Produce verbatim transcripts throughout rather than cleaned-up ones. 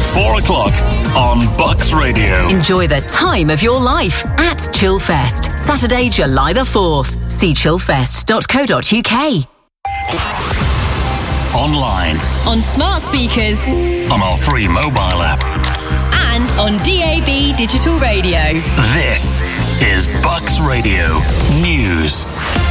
four o'clock on Bucks Radio. Enjoy the time of your life at Chillfest, Saturday, July the fourth. See chillfest dot co dot uk. Online. On smart speakers. On our free mobile app. And on D A B digital radio. This is Bucks Radio News.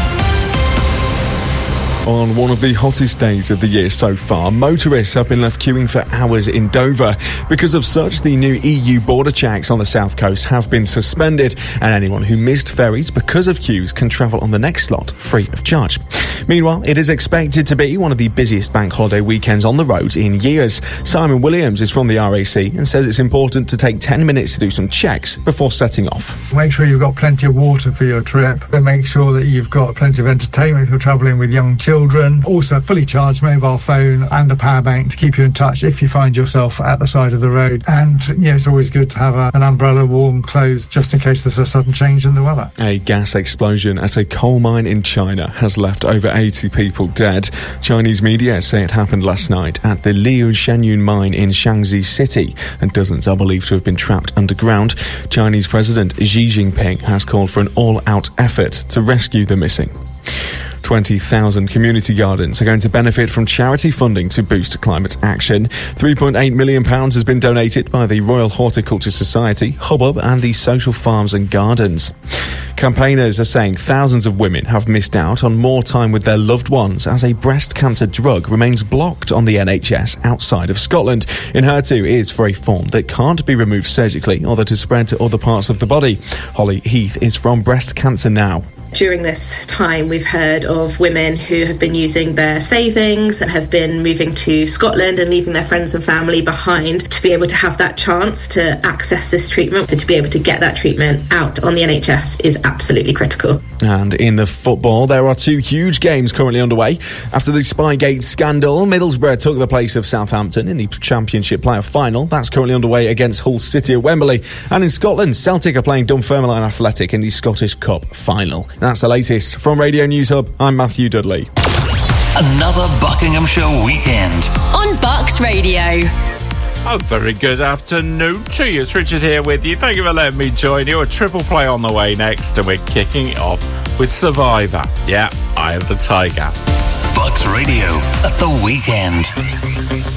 On one of the hottest days of the year so far, motorists have been left queuing for hours in Dover. Because of such, the new E U border checks on the south coast have been suspended, and anyone who missed ferries because of queues can travel on the next slot free of charge. Meanwhile, it is expected to be one of the busiest bank holiday weekends on the road in years. Simon Williams is from the R A C and says it's important to take ten minutes to do some checks before setting off. Make sure you've got plenty of water for your trip, and make sure that you've got plenty of entertainment if you're travelling with young children. Also a fully charged mobile phone and a power bank to keep you in touch if you find yourself at the side of the road. And, you know, it's always good to have a, an umbrella, warm clothes, just in case there's a sudden change in the weather. A gas explosion at a coal mine in China has left over eighty people dead. Chinese media say it happened last night at the Liu Shenyun mine in Shaanxi City, and dozens are believed to have been trapped underground. Chinese President Xi Jinping has called for an all-out effort to rescue the missing. twenty thousand community gardens are going to benefit from charity funding to boost climate action. three point eight million pounds has been donated by the Royal Horticulture Society, Hubbub and the Social Farms and Gardens. Campaigners are saying thousands of women have missed out on more time with their loved ones as a breast cancer drug remains blocked on the N H S outside of Scotland. Enhertu is for a form that can't be removed surgically or that is spread to other parts of the body. Holly Heath is from Breast Cancer Now. During this time, we've heard of women who have been using their savings and have been moving to Scotland and leaving their friends and family behind to be able to have that chance to access this treatment. So to be able to get that treatment out on the N H S is absolutely critical. And in the football, there are two huge games currently underway. After the Spygate scandal, Middlesbrough took the place of Southampton in the Championship playoff final. That's currently underway against Hull City at Wembley. And in Scotland, Celtic are playing Dunfermline Athletic in the Scottish Cup final. That's the latest. From Radio News Hub, I'm Matthew Dudley. Another Buckinghamshire weekend on Bucks Radio. A very good afternoon to you. It's Richard here with you. Thank you for letting me join you. A triple play on the way next, and we're kicking it off with Survivor. Yeah, Eye of the Tiger. Bucks Radio at the weekend.